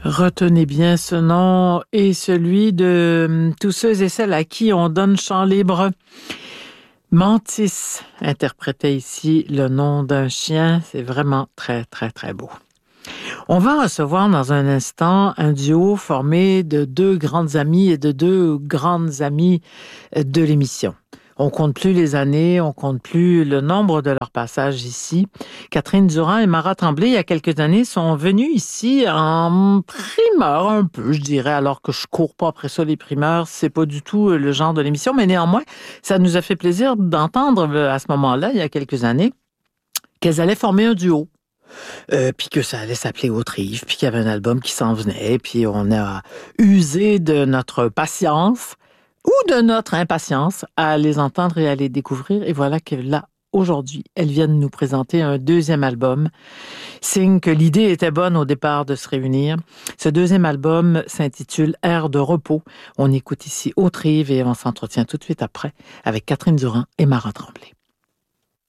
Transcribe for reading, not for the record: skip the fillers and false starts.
Retenez bien ce nom et celui de tous ceux et celles à qui on donne champ libre. Mantis interprétait ici le nom d'un chien. C'est vraiment très, très, très beau. On va recevoir dans un instant un duo formé de deux grandes amies et de deux grandes amies de l'émission. On compte plus les années, on compte plus le nombre de leurs passages ici. Catherine Durand et Mara Tremblay, il y a quelques années, sont venues ici en primeur un peu, je dirais, alors que je cours pas après ça, les primeurs, c'est pas du tout le genre de l'émission, mais néanmoins, ça nous a fait plaisir d'entendre à ce moment-là, il y a quelques années, qu'elles allaient former un duo. Puis que ça allait s'appeler Autrive, puis qu'il y avait un album qui s'en venait, puis on a usé de notre patience ou de notre impatience à les entendre et à les découvrir. Et voilà que là, aujourd'hui, elles viennent nous présenter un deuxième album. Signe que l'idée était bonne au départ de se réunir. Ce deuxième album s'intitule Air de repos. On écoute ici Autrive et on s'entretient tout de suite après avec Catherine Durand et Mara Tremblay.